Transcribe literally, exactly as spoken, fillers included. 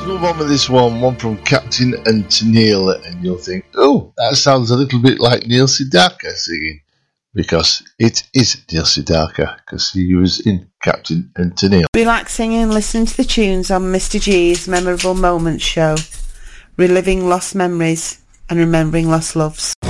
Move on with this one, one from Captain and Tennille, and you'll think, oh, that sounds a little bit like Neil Sedaka singing, because it is Neil Sedaka, because he was in Captain and Tennille. Relaxing and listening to the tunes on Mister G's Memorable Moments show, reliving lost memories and remembering lost loves.